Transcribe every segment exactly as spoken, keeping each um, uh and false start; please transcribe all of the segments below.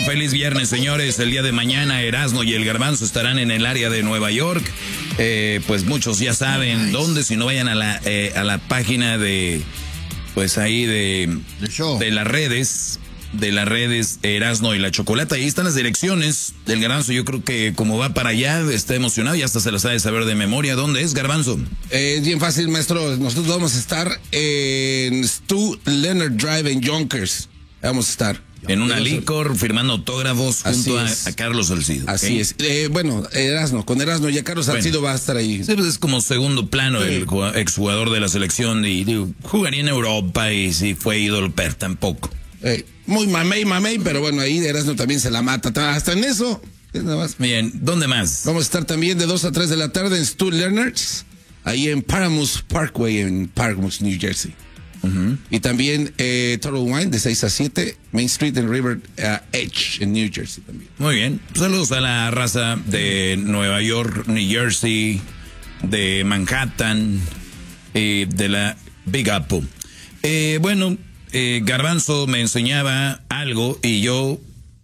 feliz viernes, señores. El día de mañana Erasmo y el Garbanzo estarán en el área de Nueva York. Eh, pues muchos ya saben nice. dónde, si no vayan a la, eh, a la página de, pues ahí de, de las redes, de las redes Erasmo y la Chocolata. Ahí están las direcciones del Garbanzo. Yo creo que como va para allá, está emocionado y hasta se las sabe saber de memoria. ¿Dónde es, Garbanzo? Eh, bien fácil, maestro. Nosotros vamos a estar en Stu Leonard Drive en Yonkers. Vamos a estar. En una licor, firmando autógrafos junto a, a Carlos Salcido. Así ¿okay? es. Eh, bueno, Erasmo, con Erasmo ya Carlos Salcido bueno, va a estar ahí. Sí, pues es como segundo plano sí. el exjugador de la selección. Y digo, jugaría en Europa y si fue ídolo, pero tampoco. Eh, muy mamey, mamey, pero bueno, ahí Erasmo también se la mata. Hasta en eso. Nada más. Bien, ¿dónde más? Vamos a estar también de dos a tres de la tarde en Stu Leonard's, ahí en Paramus Parkway, en Paramus, New Jersey. Uh-huh. Y también eh, Total Wine de seis a siete, Main Street en River uh, Edge en New Jersey también. Muy bien. Saludos a la raza de Nueva York, New Jersey, de Manhattan, eh, de la Big Apple. Eh, bueno, eh, Garbanzo me enseñaba algo y yo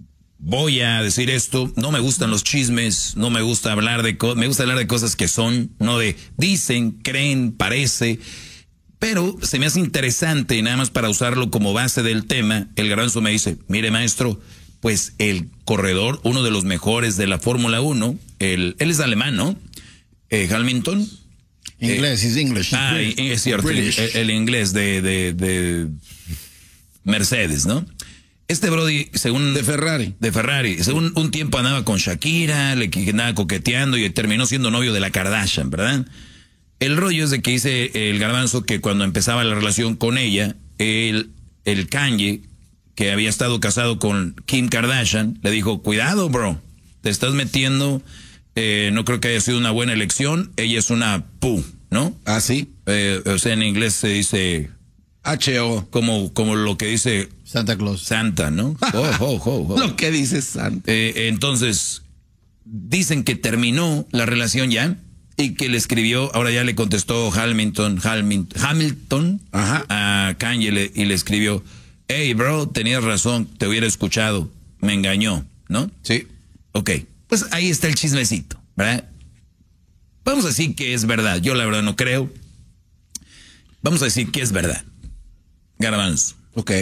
voy a decir esto. No me gustan los chismes, no me gusta hablar de cosas, me gusta hablar de cosas que son, no de dicen, creen, parece. Pero se me hace interesante, nada más para usarlo como base del tema, el Garbanzo me dice, mire maestro, pues el corredor, uno de los mejores de la Fórmula uno, el, él es alemán, ¿no? Eh, Hamilton. Inglés, es eh, English. Ah, es cierto, el, el inglés de, de, de Mercedes, ¿no? Este Brody, según... De Ferrari. De Ferrari. Según un tiempo andaba con Shakira, le andaba coqueteando y terminó siendo novio de la Kardashian, ¿verdad? El rollo es de que dice el Garbanzo que cuando empezaba la relación con ella, el, el Kanye, que había estado casado con Kim Kardashian, le dijo, cuidado, bro, te estás metiendo, eh, no creo que haya sido una buena elección, ella es una pu, ¿no? Ah, sí. Eh, o sea, en inglés se dice... H O. Como, como lo que dice... Santa Claus. Santa, ¿no? Oh, oh, oh, oh. Lo que dice Santa. Eh, entonces, dicen que terminó la relación ya... Y que le escribió, ahora ya le contestó Hamilton, Hamilton, Hamilton Ajá. a Kanye le, y le escribió, hey bro, tenías razón, te hubiera escuchado, me engañó, ¿no? Sí. Ok, pues ahí está el chismecito, ¿verdad? Vamos a decir que es verdad, yo la verdad no creo. Vamos a decir que es verdad. Garbanzo. Ok.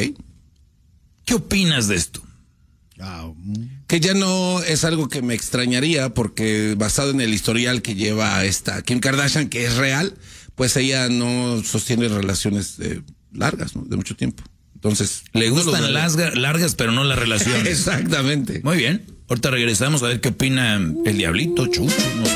¿Qué opinas de esto? Oh. Que ya no es algo que me extrañaría porque basado en el historial que lleva esta Kim Kardashian, que es real, pues ella no sostiene relaciones eh, largas, ¿no? De mucho tiempo. Entonces, le gustan no largas, largas, pero no las relaciones. Exactamente. Muy bien. Ahorita regresamos a ver qué opina el Diablito, Chucho, no sé.